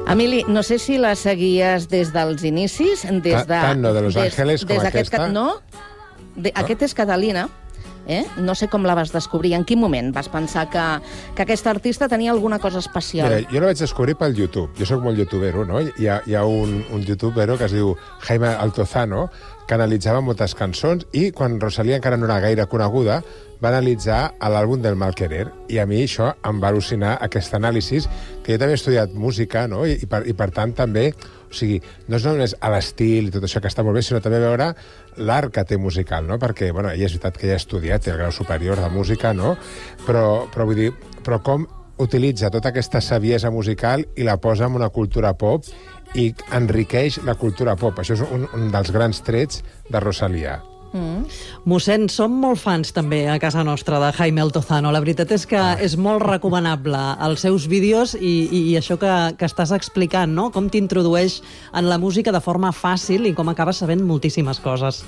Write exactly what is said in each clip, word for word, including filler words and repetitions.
Emili, no sé si la seguies des dels inicis, des de... Tant no, de Los des, Ángeles com des aquesta. No, de, no? Aquest és Catalina. Eh? No sé com la vas descobrir. En quin moment vas pensar que, que aquesta artista tenia alguna cosa especial? Mira, jo la vaig descobrir pel YouTube. Jo sóc molt youtubero, no? Hi ha, hi ha un, un youtubero que es diu Jaime Altozano, que analitzava moltes cançons, i quan Rosalía encara no era gaire coneguda, va analitzar l'àlbum del Mal Querer, i a mi això em va al·lucinar, aquest anàlisi, que jo també he estudiat música, no? I, i, per, i per tant també, o sigui, no és només a l'estil i tot això que està molt bé, sinó també veure l'art que té musical, no? Perquè, bueno, ella és veritat que ja ha estudiat, té el grau superior de música, no? Però, però vull dir, però com utilitza tota aquesta saviesa musical i la posa en una cultura pop i enriqueix la cultura pop. Això és un, un dels grans trets de Rosalía. Mm. Mossèn, som molt fans també a casa nostra de Jaime Altozano. La veritat és que ah. és molt recomanable els seus vídeos i, i, i això que, que estàs explicant, no? Com t'introdueix en la música de forma fàcil i com acabes sabent moltíssimes coses.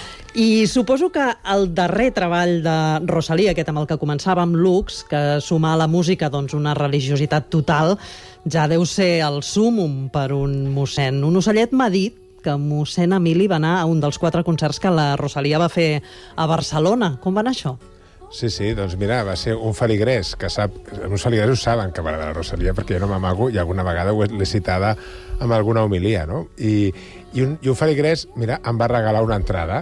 I suposo que el darrer treball de Rosalía, aquest amb el que començàvem, Lux, que suma a la música doncs, una religiositat total, ja deu ser el súmum per un mossèn. Un ocellet m'ha dit que mossèn Emili va anar a un dels quatre concerts que la Rosalía va fer a Barcelona. Com va anar això? Sí, sí, doncs mira, va ser un feligrès, que sap... Els feligresos saben que va de la Rosalía, perquè jo no m'amago i alguna vegada ho l'he citada amb alguna homilia, no? I, i, un, i un feligrès, mira, em va regalar una entrada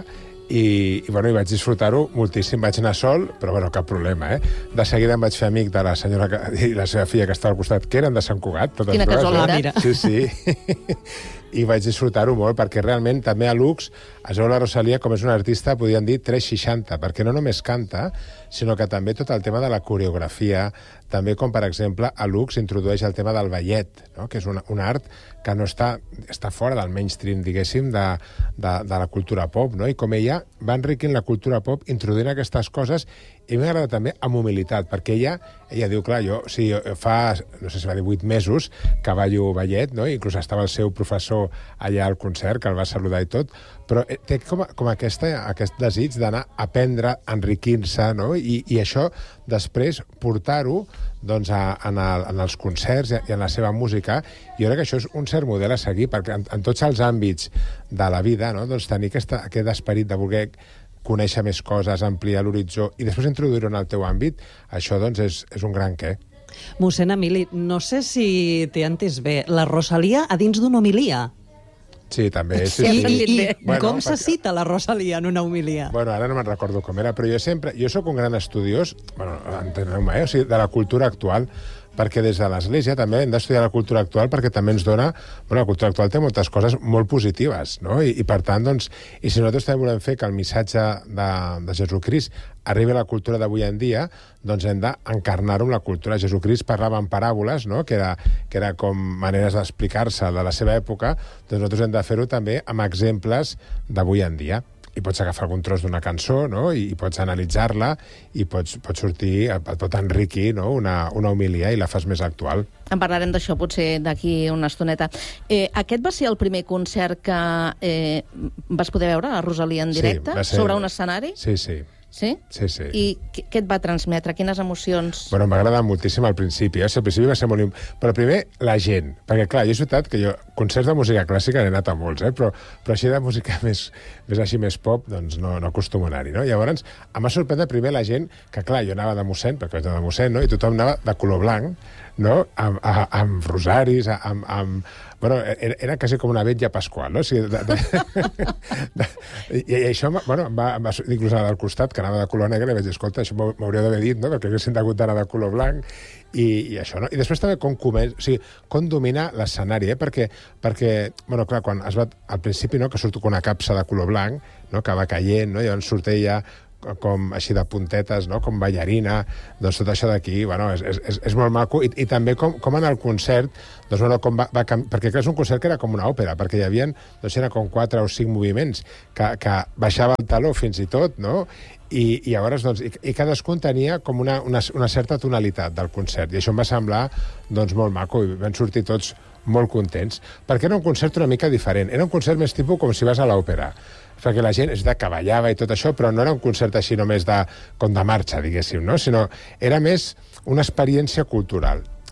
i, i, bueno, i vaig disfrutar-ho moltíssim. Vaig anar sol, però, bueno, cap problema, eh? De seguida em vaig fer amic de la senyora que, i la seva filla que estava al costat, que eren de Sant Cugat. Totes Quina dues, casualitat. Eh? Sí, sí. I vaig disfrutar-ho molt, perquè realment també a Lux es veu la Rosalía com és una artista, podríem dir, tres seixanta, perquè no només canta, sinó que també tot el tema de la coreografia, també com, per exemple, a Lux introdueix el tema del ballet, no? Que és un, un art que no està, està fora del mainstream, diguéssim, de, de, de la cultura pop, no? I com ella va enriquint la cultura pop introduint aquestes coses, i m'agrada també amb humilitat, perquè ella, ella diu, clar, jo, o sigui, fa, no sé si va dir, vuit mesos que ballo ballet, no? Inclús estava el seu professor allà al concert, que el va saludar i tot, però té com, com aquesta, aquest desig d'anar a aprendre, enriquir-se, no? I, i això, després, portar-ho doncs, a, en, el, en els concerts i en la seva música. Jo crec que això és un cert model a seguir, perquè en, en tots els àmbits de la vida, no? Doncs tenir aquesta, aquest esperit de voler conèixer més coses, ampliar l'horitzó i després introduir-ho en el teu àmbit, això doncs és, és un gran què. Mossèn Emili, no sé si t'he entès bé, la Rosalía a dins d'una homilia. Sí, també. Sí, I, sí. i, i bueno, com se perquè... cita la Rosalía en una homilia? Bueno, ara no me'n recordo com era, però jo sempre... Jo sóc un gran estudiós, bueno, enteneu-me, eh? O sigui, de la cultura actual, perquè des de l'Església també hem d'estudiar la cultura actual perquè també ens dona... Bueno, la cultura actual té moltes coses molt positives, no? I, i per tant, doncs... I si nosaltres també volem fer que el missatge de, de Jesucrist arribi a la cultura d'avui en dia, doncs hem d'encarnar-ho en la cultura. Jesucrist parlava en paràboles, no? Que era, que era com maneres d'explicar-se de la seva època, doncs nosaltres hem de fer-ho també amb exemples d'avui en dia. I pots agafar algun tros d'una cançó, no? I, i pots analitzar-la i pots, pots sortir, et pot enriquir, no? una, una homilia i la fas més actual. En parlarem d'això potser d'aquí una estoneta. Eh, aquest va ser el primer concert que eh, vas poder veure, a Rosalía en directe, sí, ser... sobre un escenari? Sí, sí. Sí? Sí, sí. I què, què et va transmetre? Quines emocions? Bueno, m'ha agradat moltíssim al principi. Eh? Al principi va ser molt... Però primer, la gent. Perquè, clar, jo és veritat que jo... Concerts de música clàssica n'he anat a molts, eh? Però, però així de música més, més així, més pop, doncs no, no acostumo a anar-hi, no? Llavors, em va sorprendre primer la gent que, clar, jo anava de mossèn, perquè vaig anar de mossèn, no? I tothom anava de color blanc, no? Amb, a, amb rosaris, amb... amb... Bueno, era, era quasi com una vetlla pasqual, no? O sigui, de, de, de, i, I això, bueno, em va, em va... Inclús al costat, que anava de color negre, i vaig dir, escolta, això m'hauria d'haver dit, no? Perquè haguessin hagut d'anar de color blanc, i, i això, no? I després també com comença... O sigui, com domina l'escenari, eh? Perquè, perquè, bueno, clar, quan es va... Al principi, no?, que surto con una capsa de color blanc, no?, que va caient, no?, i llavors surt ella com així de puntetes, no?, com ballarina, doncs tot això d'aquí, bueno, és, és, és molt maco, i, i també com, com en el concert, doncs, bueno, com va, va perquè clar, és un concert que era com una òpera, perquè hi havia, doncs, era com quatre o cinc moviments, que, que baixava el taló fins i tot, no?, i, i llavors, doncs, i, i cadascun tenia com una, una, una certa tonalitat del concert, i això em va semblar, doncs, molt maco, i van sortir tots molt contents, perquè era un concert una mica diferent, era un concert més tipus com si vas a l'òpera, perquè la gent és de que ballava i tot això, però no era un concert així només de, com de marxa, diguéssim, no? Sinó era més una experiència cultural.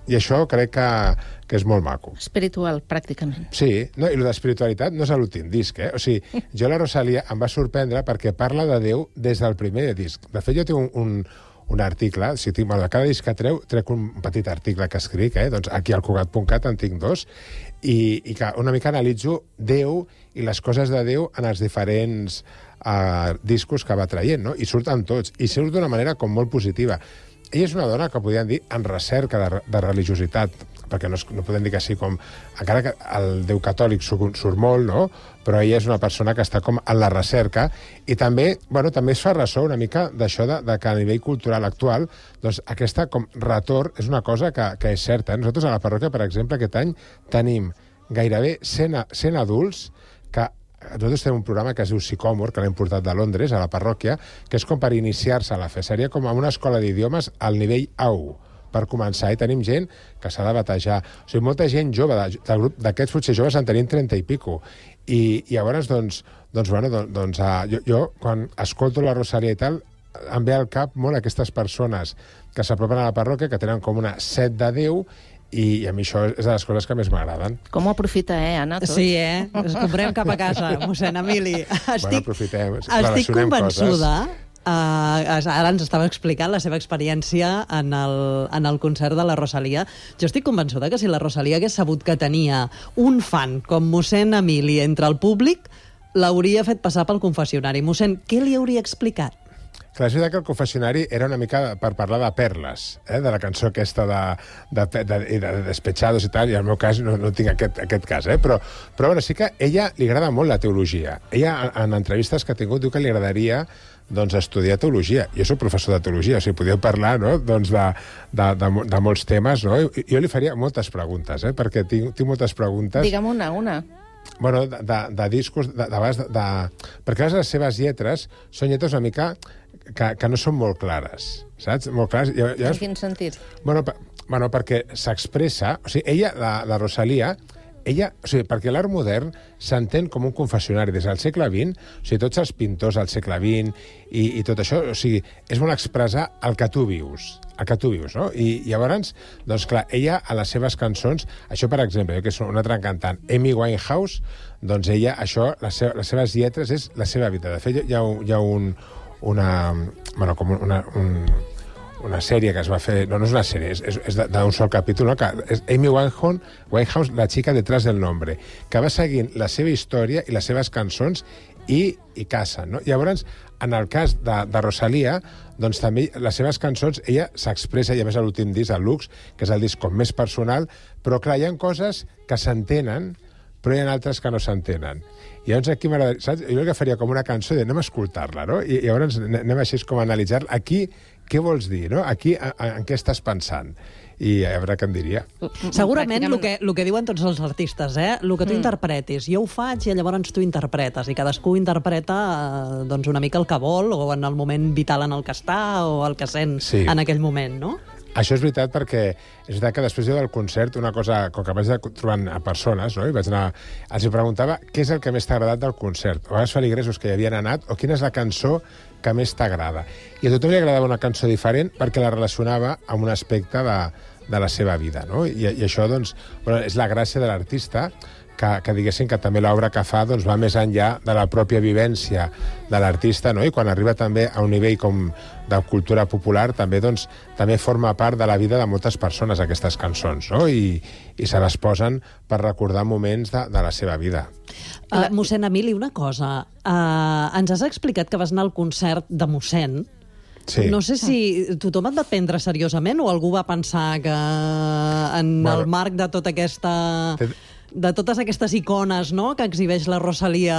I això crec que, que és molt maco. Espiritual, pràcticament. Sí, no, i el d'espiritualitat no és a l'últim disc, eh? O sigui, jo la Rosalia em va sorprendre perquè parla de Déu des del primer disc. De fet, jo tinc un, un, un article, si tinc, bueno, de cada disc que treu, trec un petit article que escric, eh? Doncs aquí al Cugat punt cat en tinc dos, i, i que una mica analitzo Déu i les coses de Déu en els diferents uh, discos que va traient, no? I surten tots, i surt d'una manera com molt positiva. Ella és una dona que podríem dir en recerca de, de religiositat, perquè no, es, no podem dir que sí com... Encara que el Déu catòlic surt, surt molt, no? Però ella és una persona que està com en la recerca i també, bueno, també es fa ressò una mica d'això de, de que a nivell cultural actual doncs aquesta com retorn és una cosa que, que és certa. Nosaltres a la parròquia, per exemple, aquest any tenim gairebé cent, cent adults que nosaltres tenim un programa que es diu Sicòmor, que l'hem portat de Londres, a la parròquia, que és com per iniciar-se a la fe. Seria com a una escola d'idiomes al nivell A u, per començar. I tenim gent que s'ha de batejar. O sigui, molta gent jove, de, del grup d'aquests potser joves en tenim trenta i pico. I, i llavors, doncs, doncs, bueno, doncs, doncs uh, jo, jo, quan escolto la Rosalia i tal, em ve al cap molt aquestes persones que s'apropen a la parròquia, que tenen com una set de Déu, i a mi això és de les coses que més m'agraden. Com ho aprofita, eh, Anna, tot? Sí, eh? Ens comprem cap a casa, mossèn Emili. Estic, bueno, aprofitem, estic convençuda... Coses. Uh, ara ens estava explicant la seva experiència en el, en el concert de la Rosalia. Jo estic convençuda que si la Rosalia hagués sabut que tenia un fan com mossèn Emili entre el públic, l'hauria fet passar pel confessionari. Mossèn, què li hauria explicat? Clar, és veritat que el confessionari era una mica per parlar de perles, eh? De la cançó aquesta de, de, de, de, de Despechados i tal, i en el meu cas no, no tinc aquest, aquest cas, eh? Però, però bueno, sí que a ella li agrada molt la teologia. Ella, en, en entrevistes que ha tingut, diu que li agradaria doncs, estudiar teologia. Jo soc professor de teologia, o sigui, podíeu parlar, no?, doncs de, de, de, de molts temes, no? I jo li faria moltes preguntes, eh? Perquè tinc, tinc moltes preguntes. Digue'm una, una. Bueno, de, de, de discos, de, de, de, de... perquè les seves lletres són lletres una mica que, que no són molt clares, saps? Molt clares. I, i, en quin sentit? Bueno, per, bueno perquè s'expressa... O sigui, ella, la, la Rosalia, ella, o sigui, perquè l'art modern s'entén com un confessionari des del segle vint, o sigui, tots els pintors del segle vint i, i tot això, o sigui, és molt expressar el que tu vius, el que tu vius, no? I, i llavors, doncs clar, ella a les seves cançons, això per exemple, jo que soc una altra cantant, Amy Winehouse, doncs ella, això, les, seves, les seves lletres és la seva vida. De fet, hi ha, hi ha un, una, bueno, com una, un, una sèrie que es va fer... No, no és una sèrie, és, és d'un sol capítol, no? Que és Amy Winehouse, Winehouse, la chica detrás del nombre, que va seguint la seva història i les seves cançons i, i casa, no? Llavors, en el cas de, de Rosalia, doncs també les seves cançons, ella s'expressa, i a més a l'últim disc, el Lux, que és el disc com més personal, però clar, hi ha coses que s'entenen, però hi ha altres que no s'entenen. I llavors aquí m'agradaria, saps? Jo el que faria com una cançó de anem a escoltar-la, no? I, i llavors anem així com a analitzar-la. Aquí, què vols dir, no? Aquí, en, en què estàs pensant? I a veure què em diria. Segurament el que, el que diuen tots els artistes, eh? El que tu mm. interpretis. Jo ho faig i llavors tu interpretes. I cadascú interpreta eh, doncs una mica el que vol o en el moment vital en el que està o el que sent sí. en aquell moment, no? Això és veritat perquè és veritat que després jo del concert una cosa, com que vaig trobant a persones, no? I vaig anar, els preguntava què és el que més t'ha agradat del concert, o els feligresos que hi havien anat, o quina és la cançó que més t'agrada. I a tothom li agradava una cançó diferent perquè la relacionava amb un aspecte de, de la seva vida, no? I, i això, doncs, bueno, és la gràcia de l'artista, que, que diguéssim que també l'obra que fa doncs, va més enllà de la pròpia vivència de l'artista, no? I quan arriba també a un nivell com de cultura popular, també, doncs, també forma part de la vida de moltes persones aquestes cançons, no? I, i se les posen per recordar moments de, de la seva vida. Uh, mossèn Emili, una cosa. Uh, ens has explicat que vas anar al concert de mossèn. Sí. No sé si tothom et va prendre seriosament o algú va pensar que en bueno, el marc de tota aquesta... Te... de totes aquestes icones, no?, que exhibeix la Rosalia,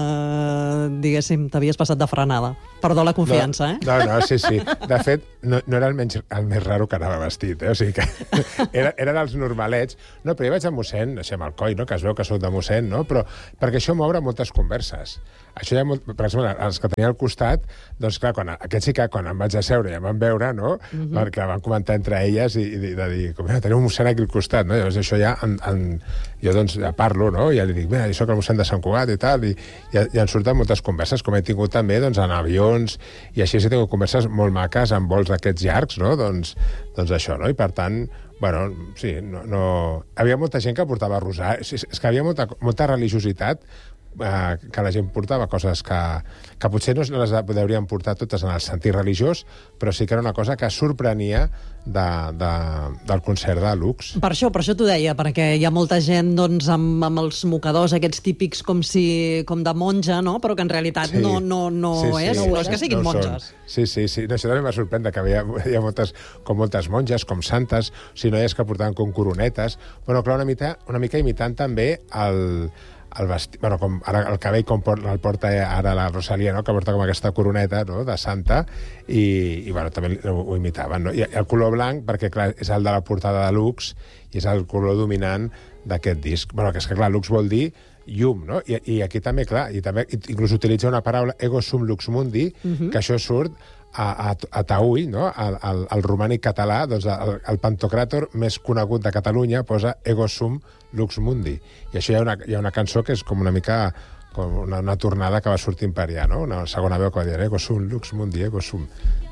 eh, diguéssim, t'havies passat de frenada. Perdó la confiança, no, eh? No, no, sí, sí. De fet, no, no era el, menys, el més raro que anava vestit, eh? O sigui que era, era dels normalets. No, però jo vaig a mossèn, així amb el coll, no?, que es veu que soc de mossèn, no?, però perquè això m'obre moltes converses. Això hi ha molt... Per exemple, els que tenia al costat, doncs clar, quan, aquests sí que quan em vaig asseure i em van veure, no?, uh-huh. perquè van comentar entre elles i, i de dir, com, teniu un mossèn aquí al costat, no?, llavors això ja en, en, jo doncs ja parlo, no?, i ja li dic, mira, jo soc el mossèn de Sant Cugat i tal, i, i, i en surten moltes converses, com he tingut també doncs, en avions, i així he tingut converses molt maques en vols d'aquests llargs, no?, doncs, doncs això, no?, i per tant, Bueno, sí, no, no... Havia molta gent que portava rosari. És, és que havia molta, molta religiositat, eh, que la gent portava coses que, que potser no les deurien portar totes en el sentit religiós, però sí que era una cosa que sorprenia de, de, del concert de Lux. Per això, per això t'ho deia, perquè hi ha molta gent doncs, amb, amb els mocadors aquests típics com si com de monja, no? Però que en realitat Sí. no, no, no Sí, sí. és, No no és que siguin no monges. són. Sí, sí, sí. No, això també em va sorprendre, que hi ha, hi ha moltes, com moltes monges, com santes, o sigui, noies que portaven com coronetes. Bueno, clar, una mica, una mica imitant també el, el vestit, bueno, com ara el cabell com port, el porta ara la Rosalia, no? Que porta com aquesta coroneta, no? De santa, i, i bueno, també ho, ho imitaven, no? I el color blanc, perquè clar, és el de la portada de Lux, i és el color dominant d'aquest disc. Bueno, que és que clar, Lux vol dir llum, no? I, i aquí també, clar, i també inclús utilitza una paraula, ego sum lux mundi, uh-huh. que això surt a, a, a Taüll, no? Al, al, al romànic català, doncs el, el pantocràtor més conegut de Catalunya posa ego sum lux mundi. I això hi ha una, hi ha una cançó que és com una mica com una, una tornada que va sortir per allà, no? Una segona veu que va dir ego sum lux mundi, ego sum.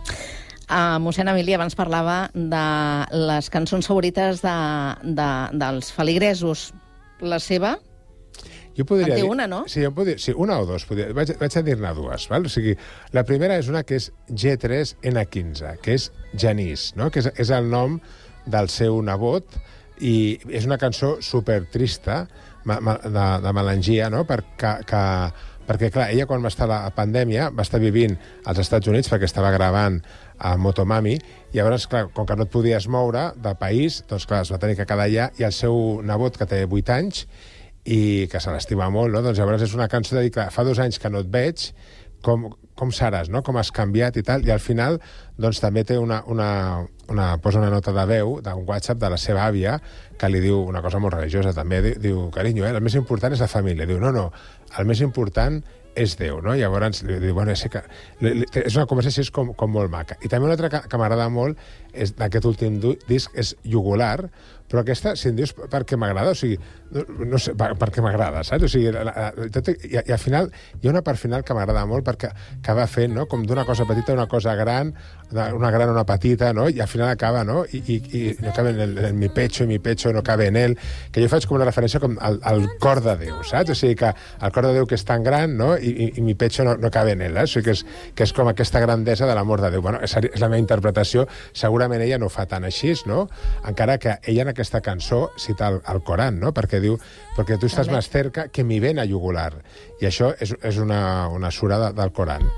Uh, mossèn Emili abans parlava de les cançons favorites de, de, dels feligresos. La seva? Jo podria en té dir, una, no? Sí, podria, sí, una o dos. Podria, vaig, vaig a dir-ne dues. Val? O sigui, la primera és una que és G tres N quinze, que és Genís, no? Que és, és el nom del seu nebot, i és una cançó supertrista, ma, ma, de, de melangia, no? Perquè, que, perquè, clar, ella quan va estar a la pandèmia va estar vivint als Estats Units perquè estava gravant a Motomami, i llavors, clar, com que no et podies moure del país, doncs, clar, es va tenir que quedar allà, i el seu nebot, que té vuit anys, i que se l'estima molt, no? Doncs llavors és una cançó de dir, clar, fa dos anys que no et veig, com, com seràs, no? Com has canviat i tal, i al final doncs també té una, una, una, posa una nota de veu d'un WhatsApp de la seva àvia que li diu una cosa molt religiosa també, diu, diu carinyo, eh, el més important és la família. Diu, no, no, el més important és Déu, no? I llavors li diu, bueno, sí que... Li, li, és una conversació és com, com molt maca. I també una altra que, que m'agrada molt és d'aquest últim disc és Jugular, però aquesta, si em dius per què m'agrada, o sigui, no, no sé, per, per què m'agrada, saps? O sigui, la, la, tot, i, i al final, hi ha una part final que m'agrada molt perquè que va fent, no?, com d'una cosa petita a una cosa gran, una gran a una petita, no?, i al final acaba, no?, i, i, i no cabe en, el, en mi pecho, i mi pecho no cabe en él, que jo faig com una referència com al, al cor de Déu, saps? O sigui, que el cor de Déu que és tan gran, no?, i, i, i mi pecho no, no cabe en él, eh? O sigui, que és, que és com aquesta grandesa de l'amor de Déu. Bueno, és, és la meva interpretació, segurament ella no fa tant així, no?, encara que ella en aquesta cançó cita el, el Corán, no?, perquè diu, perquè tu estàs més cerca que mi ven a jugular, i això és, és una, una sura de, del Corán.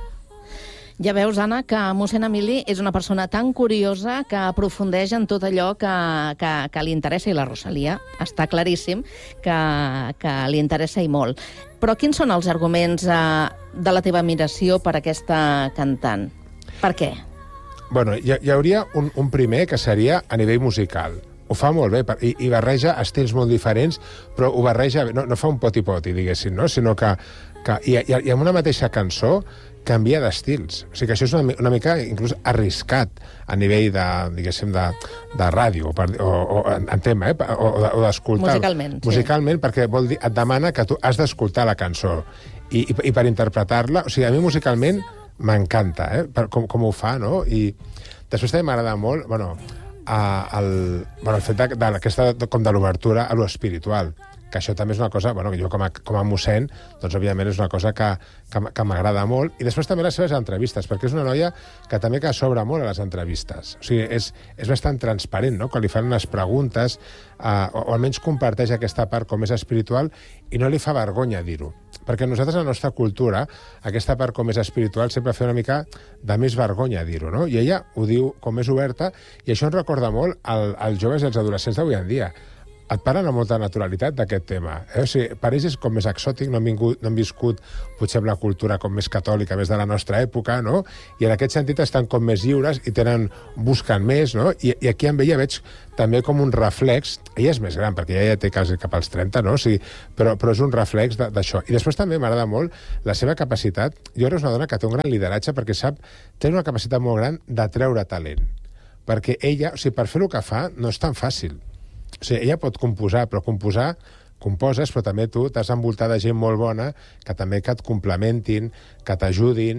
Ja veus, Anna, que mossèn Emili és una persona tan curiosa que aprofundeix en tot allò que, que, que li interessa, i la Rosalia està claríssim que, que li interessa i molt. Però quins són els arguments eh, de la teva admiració per aquesta cantant? Per què? Bueno, hi, hi hauria un, un primer que seria a nivell musical. Ho fa molt bé, i, i barreja estils molt diferents, però ho barreja bé, no, no fa un poti-poti, diguéssim, no? Sinó que, que i, i, i amb una mateixa cançó canvia d'estils. O sigui que això és una, una mica inclús arriscat a nivell de, diguéssim, de, de ràdio, per, o, o en tema, eh? o, o d'escoltar. Musicalment, sí. Musicalment, perquè vol dir, et demana que tu has d'escoltar la cançó. I, i, i per interpretar-la, o sigui, a mi musicalment m'encanta, eh? Per, com, com ho fa, no? I després també m'agrada molt, bueno, a, el, bueno, el fet d'aquesta, com de l'obertura a lo espiritual, que això també és una cosa, bueno, que jo com a, com a mossèn, doncs òbviament és una cosa que, que, que m'agrada molt, i després també les seves entrevistes, perquè és una noia que també que s'obre molt a les entrevistes, o sigui, és, és bastant transparent, no?, quan li fan unes preguntes, eh, o, o almenys comparteix aquesta part com és espiritual, i no li fa vergonya dir-ho, perquè nosaltres, a la nostra cultura, aquesta part com és espiritual sempre fa una mica de més vergonya dir-ho, no?, i ella ho diu com més oberta, i això ens recorda molt al, als joves i als adolescents d'avui en dia. Et parlen amb molta naturalitat d'aquest tema. Eh? O sigui, per ells és com més exòtic, no han, vingut, no han viscut potser amb la cultura com més catòlica, més de la nostra època, no? I en aquest sentit estan com més lliures i tenen, busquen més, no? I, i aquí amb ella veig també com un reflex, ella és més gran, perquè ella ja té quasi cap als trenta, no? O sigui, però, però és un reflex d'això. I després també m'agrada molt la seva capacitat. Jo crec que és una dona que té un gran lideratge perquè sap, té una capacitat molt gran de treure talent. Perquè ella, o sigui, per fer el que fa, no és tan fàcil. O sigui, ella pot composar, però composar, composes, però també tu t'has envoltat de gent molt bona que també que et complementin, que t'ajudin,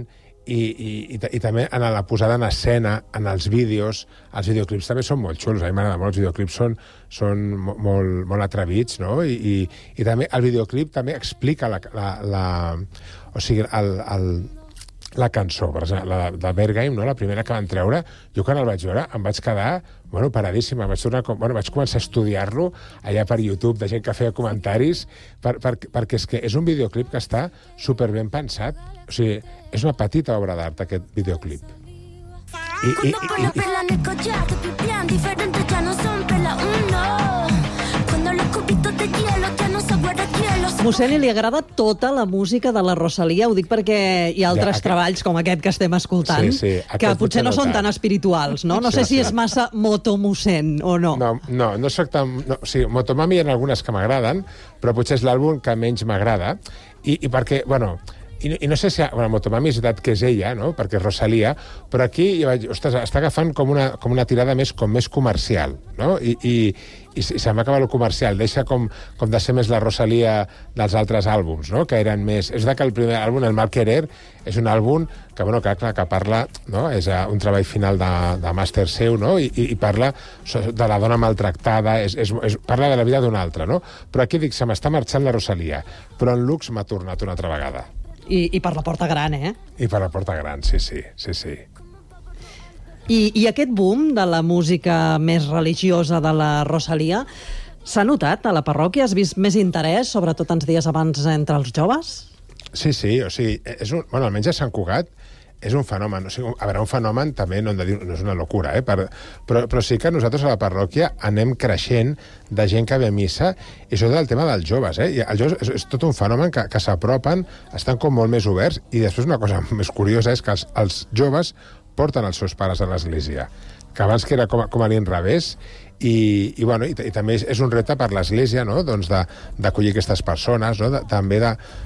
i, i, i, i també en la posada en escena, en els vídeos, els videoclips també són molt xulos, a mi m'agrada molt, els videoclips són, són molt, molt atrevits, no? I, i, i també el videoclip també explica la, la, la, o sigui, el, el, la cançó, per exemple, la de Berghain, no? La primera que van treure, jo quan el vaig veure em vaig quedar, bueno, paradíssima, vaig, tornar, bueno, vaig començar a estudiar-lo allà per YouTube, de gent que feia comentaris, per, per, perquè és que és un videoclip que està superben pensat, o sigui, és una petita obra d'art, aquest videoclip. I, i, i, i, Mossèn, li agrada tota la música de la Rosalía? Ho dic perquè hi ha altres ja, aquest... treballs com aquest que estem escoltant, sí, sí, que potser no són tan espirituals, no? No sé si és massa motomossèn o no. No, no, no soc tan... No, sí, Motomami hi ha algunes que m'agraden, però potser és l'àlbum que menys m'agrada, i, i perquè, bueno... I, I no sé si... Bueno, Motomami és veritat que és ella, no?, perquè és Rosalía, però aquí jo vaig, ostres, està agafant com una, com una tirada més, com més comercial, no? I, i, i, i se m'acaba el comercial, deixa com, com de ser més la Rosalía dels altres àlbums, no?, que eren més... És veritat que el primer àlbum, el Mal Querer, és un àlbum que, bueno, que, que parla, no?, és un treball final de, de màster seu, no?, i, i parla de la dona maltractada, és, és, és, parla de la vida d'una altra, no? Però aquí dic, se m'està marxant la Rosalía, però en Lux m'ha tornat una altra vegada. I, I per la porta gran, eh? I per la porta gran, sí, sí, sí, sí. I, I aquest boom de la música més religiosa de la Rosalía s'ha notat a la parròquia? Has vist més interès, sobretot ens dies abans, entre els joves? Sí, sí, o sigui, és un, bueno, almenys a Sant Cugat és un fenomen. O sigui, a veure, un fenomen també no, hem de dir, no és una locura, eh? Per, però, però sí que nosaltres a la parròquia anem creixent de gent que ve a missa, i sobretot el tema dels joves. Eh? I els joves és, és tot un fenomen que, que s'apropen, estan com molt més oberts, i després una cosa més curiosa és que els, els joves porten els seus pares a l'església, que abans que era com, com a l'inrevés, i, i, bueno, i, i també és, és un repte per l'Església, no?, doncs d'acollir aquestes persones, no?, de, també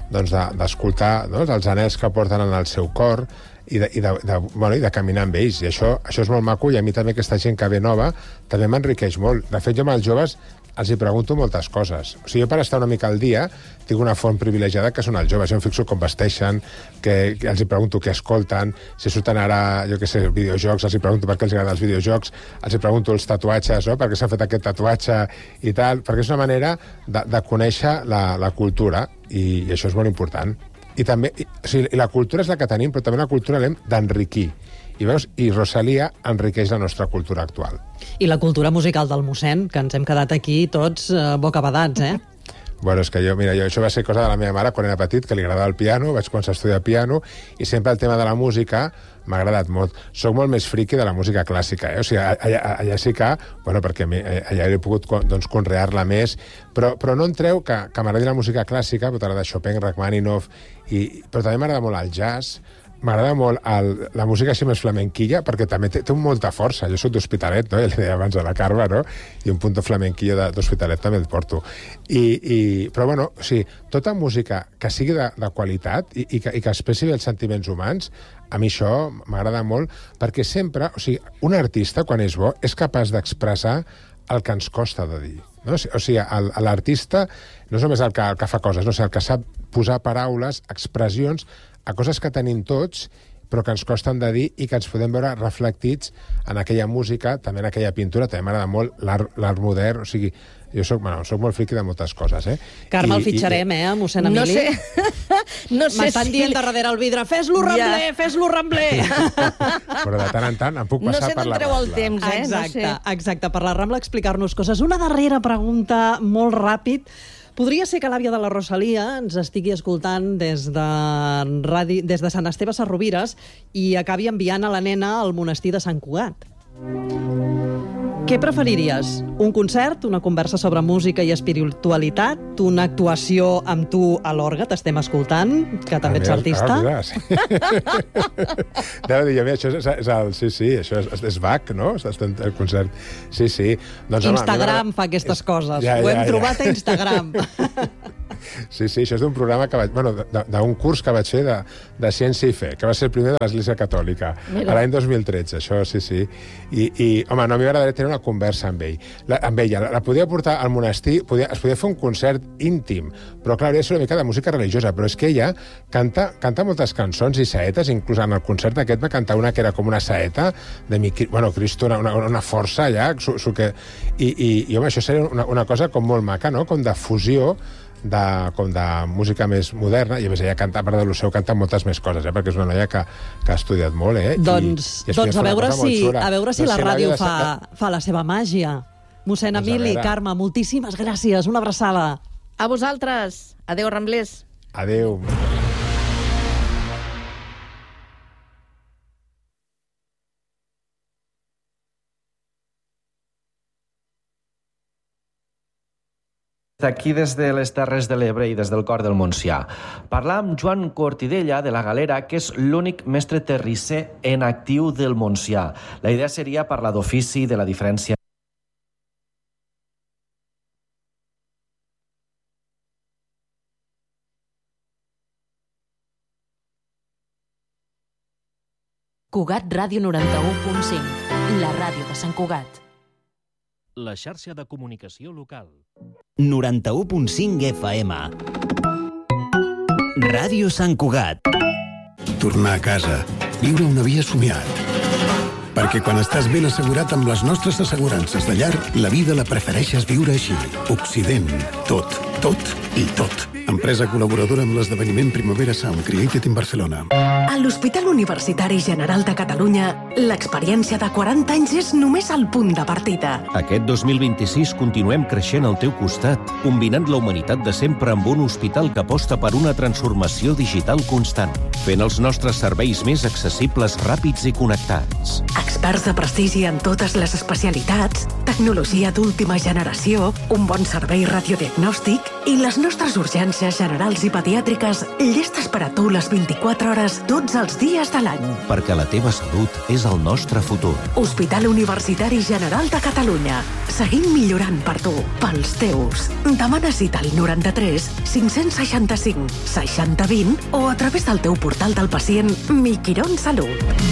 d'escoltar de, doncs, no?, els anhels que porten en el seu cor, i de, i, de, de, bueno, i de caminar amb ells, i això, això és molt maco, i a mi també aquesta gent que ve nova també m'enriqueix molt. De fet, jo amb els joves els hi pregunto moltes coses. O sigui, jo per estar una mica al dia tinc una font privilegiada que són els joves. Jo em fixo com vesteixen, que, que els hi pregunto què escolten, si surten ara, jo què sé, videojocs, els hi pregunto per què els agraden els videojocs, els hi pregunto els tatuatges, no?, per què s'ha fet aquest tatuatge i tal, perquè és una manera de, de conèixer la, la cultura, i, i això és molt important. I també, i, o sigui, la cultura és la que tenim, però també la cultura l'hem d'enriquir. I veus, i Rosalía enriqueix la nostra cultura actual. I la cultura musical del mossèn, que ens hem quedat aquí tots eh, bocabadats, eh? Bueno, és que jo, mira, jo, això va ser cosa de la meva mare quan era petit, que li agradava el piano, vaig començar a estudiar piano, i sempre el tema de la música m'ha agradat molt. Soc molt més friqui de la música clàssica, eh? O sigui, allà, allà sí que, bueno, perquè allà he pogut, doncs, conrear-la més, però, però no em treu que, que m'agradi la música clàssica, però t'agrada Chopin, Rachmaninoff, i, però també m'agrada molt el jazz, m'agrada molt el, la música així més flamenquilla, perquè també té, té molta força. Jo soc d'Hospitalet, no?, ja li deia abans a la Carme, no?, i un punt flamenquillo d'Hospitalet també el porto. I, i, però, bueno, o sigui, tota música que sigui de, de qualitat i, i, que, i que expressi els sentiments humans, a mi això m'agrada molt, perquè sempre, o sigui, un artista, quan és bo, és capaç d'expressar el que ens costa de dir. No? O sigui, l'artista no és només el que, el que fa coses, no? O sigui, el que sap posar paraules, expressions, a coses que tenim tots, però que ens costen de dir i que ens podem veure reflectits en aquella música, també en aquella pintura. També m'agrada molt l'art modern, o sigui, jo soc, bueno, soc molt friqui de moltes coses, eh? Carme, I, el fitxarem, i, eh, a mossèn Emili? No sé, no sé M'estan si... dient de darrere el vidre, fes-lo rambler, ja. fes-lo rambler! Però de tant en tant em puc passar no sé per la Rambla. el temps, eh? Exacte, no sé. exacte, per la Rambla explicar-nos coses. Una darrera pregunta molt ràpid. Podria ser que l'àvia de la Rosalía ens estigui escoltant des de, radi... des de Sant Esteve Sesrovires i acabi enviant a la nena al monestir de Sant Cugat. Què preferiries? Un concert, una conversa sobre música i espiritualitat, una actuació amb tu a l'orgue, t'estem escoltant, que també ets artista? Ah, sí. Anava a dir, això és, és el... Sí, sí, això és, és Bach, no? El concert. Sí, sí. Doncs, Instagram home, fa aquestes coses. Ja, Ho hem ja, ja. trobat a Instagram. Sí, sí, això és d'un programa que vaig... Bueno, d'un curs que vaig fer de, de Ciència i Fe, que va ser el primer de l'Església Catòlica, Mira. a l'any dos mil tretze, això, sí, sí. I, i home, no, a mi m'agradaria tenir una conversa amb ell. La, amb ella, la, la podia portar al monestir, podia, es podia fer un concert íntim, però clar, hauria de ser una mica de música religiosa, però és que ella canta, canta moltes cançons i saetes, inclús en el concert aquest va cantar una que era com una saeta de mi, bueno, Cristo, una, una, una força allà, su, su que, i, i, i home, això seria una, una cosa com molt maca, no?, com de fusió de, com de música més moderna, i a més ella canta, a part de lo seu, canta moltes més coses, eh? Perquè és una noia que, que ha estudiat molt, eh? Doncs, I, i doncs a, veure si, a veure si no la sé, ràdio de... fa, fa la seva màgia. Mossèn doncs Emili, Carme, moltíssimes gràcies, una abraçada. A vosaltres. Adéu, Ramblers. Adéu. Aquí des de les Terres de l'Ebre i des del cor del Montsià. Parlar amb Joan Cortidella de la Galera, que és l'únic mestre terrisser en actiu del Montsià. La idea seria parlar d'ofici, de la diferència. Cugat Ràdio noranta-u punt cinc, la ràdio de Sant Cugat. La xarxa de comunicació local. noranta-u punt cinc F M. Ràdio Sant Cugat. Tornar a casa. Viure una vida somiat. Perquè quan estàs ben assegurat amb les nostres assegurances de llar, la vida la prefereixes viure així. Occident. Tot, tot i tot. Empresa col·laboradora amb l'esdeveniment Primavera Sound Created in Barcelona. A l'Hospital Universitari General de Catalunya, l'experiència de quaranta anys és només el punt de partida. Aquest dos mil vint-i-sis continuem creixent al teu costat, combinant la humanitat de sempre amb un hospital que aposta per una transformació digital constant, fent els nostres serveis més accessibles, ràpids i connectats. Experts de prestigi en totes les especialitats, tecnologia d'última generació, un bon servei radiodiagnòstic i les nostres urgències generals i pediàtriques llestes per a tu les vint-i-quatre hores tots els dies de l'any. Perquè la teva salut és el nostre futur. Hospital Universitari General de Catalunya. Seguim millorant per tu, pels teus. Demana cita al noranta-tres cinc-cents seixanta-cinc seixanta vint o a través del teu portal del pacient Mi Quirón Salut.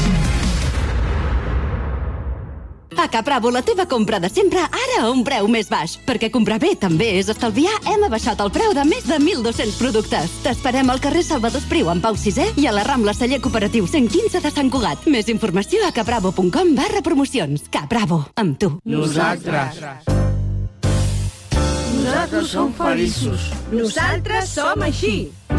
A Capravo, la teva compra de sempre, ara a un preu més baix. Perquè comprar bé també és estalviar, hem abaixat el preu de més de mil dos-cents productes. T'esperem al carrer Salvador Espriu, en Pau sisè, i a la Rambla Celler Cooperatiu cent quinze de Sant Cugat. Més informació a capravo punt com barra promocions. Capravo, amb tu. Nosaltres. Nosaltres som feliços. Nosaltres som així.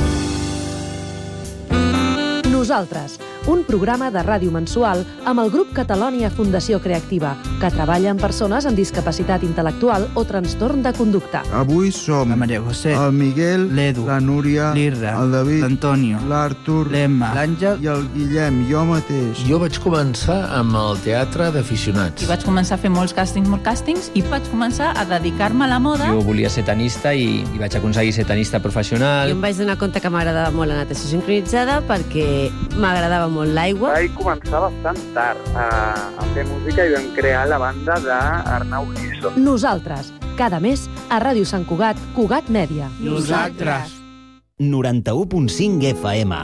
Nosaltres, un programa de ràdio mensual amb el grup Catalònia Fundació Creativa, que treballa amb persones amb discapacitat intel·lectual o trastorn de conducta. Avui som la Maria José, el Miguel, l'Edu, la Núria, l'Irra, el David, l'Antonio, l'Artur, l'Emma, l'Àngel i el Guillem, jo mateix. Jo vaig començar amb el teatre d'aficionats. I vaig començar a fer molts càstings, molts càstings, i vaig començar a dedicar-me a la moda. Jo volia ser tenista i, i vaig aconseguir ser tenista professional. Jo em vaig donar compte que m'agradava molt la natació sincronitzada perquè m'agradava molt l'aigua. Vaig començar bastant tard a, a fer música i vam crear la banda d'Arnau Giso. Nosaltres, cada mes a Ràdio Sant Cugat, Cugat Mèdia. Nosaltres. noranta-u punt cinc F M.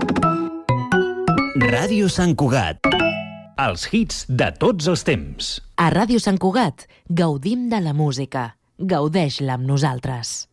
Ràdio Sant Cugat. Els hits de tots els temps. A Ràdio Sant Cugat gaudim de la música. Gaudeix-la amb nosaltres.